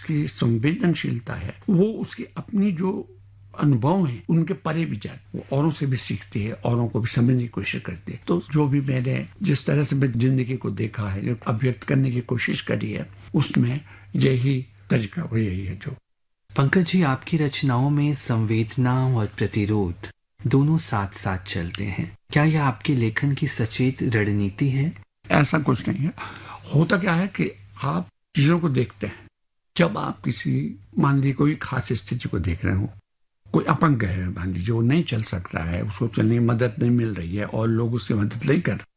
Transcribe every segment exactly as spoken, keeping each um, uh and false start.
उसकी संवेदनशीलता है वो उसकी अपनी जो अनुभव है उनके परे भी जाती, वो औरों से भी सीखती है, औरों को भी समझने की कोशिश करती है। तो जो भी मैंने जिस तरह से मैं जिंदगी को देखा है, जो अभिव्यक्त करने की कोशिश करी है, उसमें यही तरीका वो यही है। जो पंकज जी, आपकी रचनाओं में संवेदना और प्रतिरोध दोनों साथ साथ चलते हैं। क्या यह आपके लेखन की सचेत रणनीति है? ऐसा कुछ नहीं है। होता क्या है कि आप चीजों को देखते हैं। जब आप किसी मान लीजिए कोई खास स्थिति को देख रहे हो, कोई अपंग है मान लीजिए, वो नहीं चल सक रहा है, उसको चलने की मदद नहीं मिल रही है और लोग उसकी मदद नहीं कर,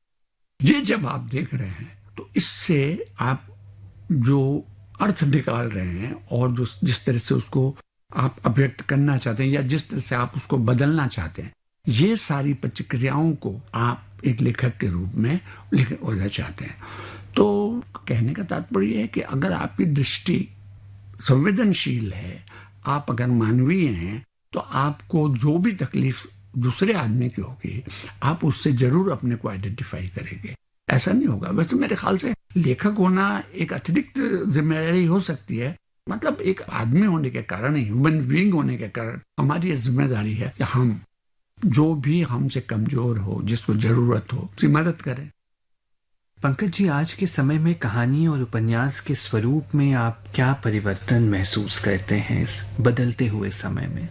ये जब आप देख रहे हैं तो इससे आप जो अर्थ निकाल रहे हैं और जो जिस तरह से उसको आप अभिव्यक्त करना चाहते हैं या जिस तरह से आप उसको बदलना चाहते हैं, ये सारी प्रतिक्रियाओं को आप एक लेखक के रूप में लिखना चाहते हैं। तो कहने का तात्पर्य है कि अगर आपकी दृष्टि संवेदनशील है, आप अगर मानवीय हैं, तो आपको जो भी तकलीफ दूसरे आदमी की होगी आप उससे जरूर अपने को आइडेंटिफाई करेंगे। ऐसा नहीं होगा। वैसे मेरे ख्याल से लेखक होना एक अतिरिक्त जिम्मेदारी हो सकती है, मतलब एक आदमी होने के कारण, ह्यूमन बीइंग होने के कारण हमारी ये जिम्मेदारी है कि हम जो भी हमसे कमजोर हो, जिसको जरूरत हो, उसकी मदद करें। पंकज जी, आज के समय में कहानी और उपन्यास के स्वरूप में आप क्या परिवर्तन महसूस करते हैं इस बदलते हुए समय में?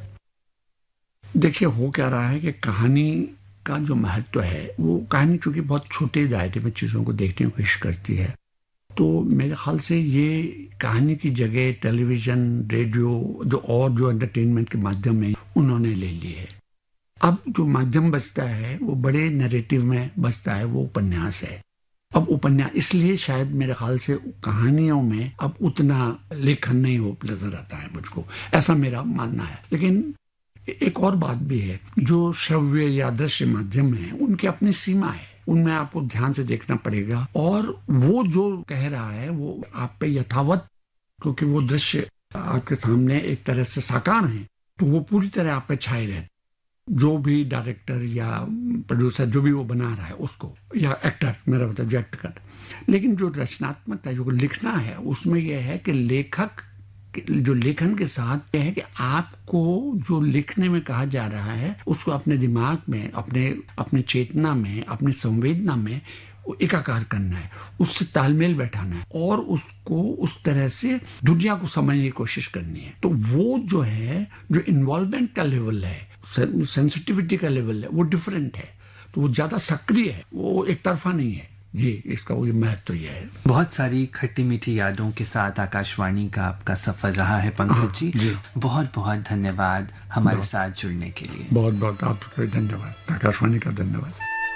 देखिए, हो क्या रहा है कि कहानी का जो महत्व है, वो कहानी चूंकि बहुत छोटे दायरे में चीजों को देखने की कोशिश करती है, तो मेरे ख्याल से ये कहानी की जगह टेलीविजन, रेडियो, जो और जो एंटरटेनमेंट के माध्यम में उन्होंने ले ली है। अब जो माध्यम बचता है वो बड़े नैरेटिव में बचता है, वो उपन्यास है। अब उपन्यास इसलिए शायद मेरे ख्याल से कहानियों में अब उतना लेखन नहीं हो नजर आता है मुझको, ऐसा मेरा मानना है। लेकिन एक और बात भी है, जो श्रव्य या दृश्य माध्यम है उनकी अपनी सीमा है, उनमें आपको ध्यान से देखना पड़ेगा और वो जो कह रहा है वो आप पे यथावत, क्योंकि वो दृश्य आपके सामने एक तरह से साकार है, तो वो पूरी तरह आप पे छाए रहते। जो भी डायरेक्टर या प्रोड्यूसर जो भी वो बना रहा है उसको, या एक्टर, मेरा मतलब जो एक्ट कर, लेकिन जो रचनात्मकता जो लिखना है उसमें यह है कि लेखक जो लेखन के साथ यह है कि आपको जो लिखने में कहा जा रहा है उसको अपने दिमाग में, अपने अपने चेतना में, अपनी संवेदना में एकाकार करना है, उससे तालमेल बैठाना है और उसको उस तरह से दुनिया को समझने की कोशिश करनी है। तो वो जो है, जो इन्वॉल्वमेंट का लेवल है, सेंसिटिविटी का लेवल है, वो डिफरेंट है, तो वो ज्यादा सक्रिय है, वो एक तरफा नहीं है जी। इसका वो महत्व तो ये है। बहुत सारी खट्टी मीठी यादों के साथ आकाशवाणी का आपका सफर रहा है पंकज जी, जी। बहुत बहुत धन्यवाद हमारे साथ जुड़ने के लिए। बहुत बहुत आपका धन्यवाद, आकाशवाणी का धन्यवाद।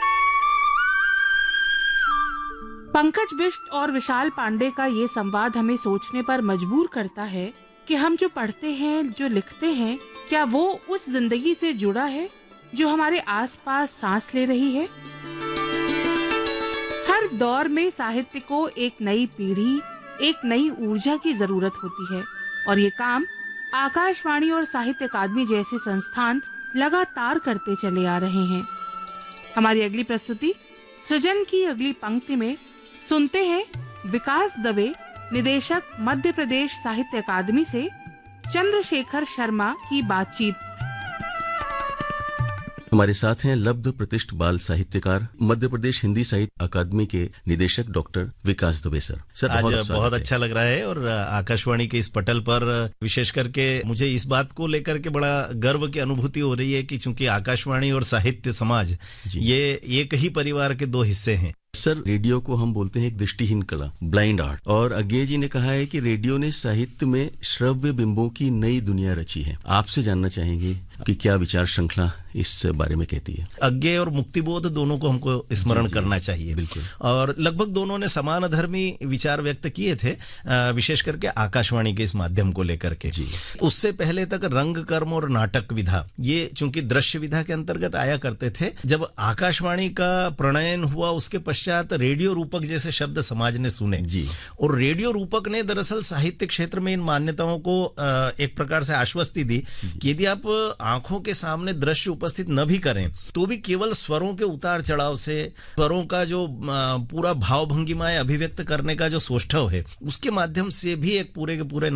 पंकज बिष्ट और विशाल पांडे का ये संवाद हमें सोचने पर मजबूर करता है कि हम जो पढ़ते हैं, जो लिखते हैं, क्या वो उस जिंदगी से जुड़ा है जो हमारे आसपास सांस ले रही है। हर दौर में साहित्य को एक नई पीढ़ी, एक नई ऊर्जा की जरूरत होती है और ये काम आकाशवाणी और साहित्य अकादमी जैसे संस्थान लगातार करते चले आ रहे हैं। हमारी अगली प्रस्तुति सृजन की अगली पंक्ति में सुनते हैं विकास दवे, निदेशक मध्य प्रदेश साहित्य अकादमी से, चंद्रशेखर शर्मा की बातचीत। हमारे साथ हैं लब्ध प्रतिष्ठ बाल साहित्यकार, मध्य प्रदेश हिंदी साहित्य अकादमी के निदेशक डॉक्टर विकास दुबे सर। सर आज बहुत, बहुत अच्छा लग रहा है और आकाशवाणी के इस पटल पर विशेष करके मुझे इस बात को लेकर के बड़ा गर्व की अनुभूति हो रही है कि चूंकि आकाशवाणी और साहित्य समाज ये एक ही परिवार के दो हिस्से हैं। सर, रेडियो को हम बोलते हैं एक दृष्टिहीन कला, ब्लाइंड आर्ट, और अज्ञे जी ने कहा है कि रेडियो ने साहित्य में श्रव्य बिंबों की नई दुनिया रची है। आपसे जानना चाहेंगे कि क्या विचार श्रृंखला इस बारे में कहती है। अज्ञे और मुक्तिबोध दोनों को हमको स्मरण करना चाहिए, बिल्कुल, और लगभग दोनों ने समान धर्मी विचार व्यक्त किए थे, विशेष करके आकाशवाणी के इस माध्यम को लेकर के। उससे पहले तक रंग कर्म और नाटक विधा ये चूंकि दृश्य विधा के अंतर्गत आया करते थे। जब आकाशवाणी का प्रणयन हुआ उसके पश्चात रेडियो रूपक जैसे शब्द समाज ने सुने जी, और रेडियो रूपक ने दरअसल साहित्य क्षेत्र में इन मान्यताओं को एक प्रकार से आश्वस्ति दी कि यदि आप आंखों के सामने दृश्य उपस्थित न भी करें तो भी केवल स्वरों के उतार चढ़ाव से, स्वरों का जो पूरा भाव भंगिमाएं अभिव्यक्त करने का जो सोष्ठव है, उसके माध्यम से भी एक पूरे के पूरे